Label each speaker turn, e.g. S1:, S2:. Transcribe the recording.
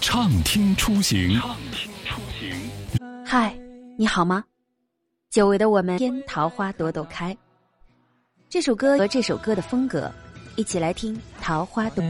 S1: 畅听出行。
S2: 嗨，你好吗？久违的我们，天桃花朵朵开。这首歌和这首歌的风格，一起来听《桃花朵》。